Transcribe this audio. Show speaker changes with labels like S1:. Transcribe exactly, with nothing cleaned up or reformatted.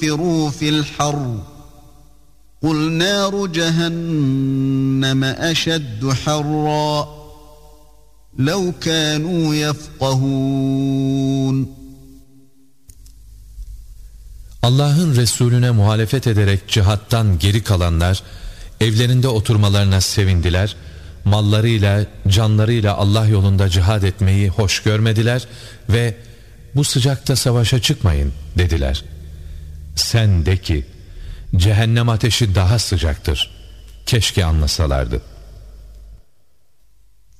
S1: انفروا في الحر قل نار جهنم أشد حرا لو كانوا يفقهون.
S2: Allah'ın Resulüne muhalefet ederek cihattan geri kalanlar evlerinde oturmalarına sevindiler, mallarıyla, canlarıyla Allah yolunda cihad etmeyi hoş görmediler ve bu sıcakta savaşa çıkmayın dediler. Sen de ki cehennem ateşi daha sıcaktır. Keşke anlasalardı.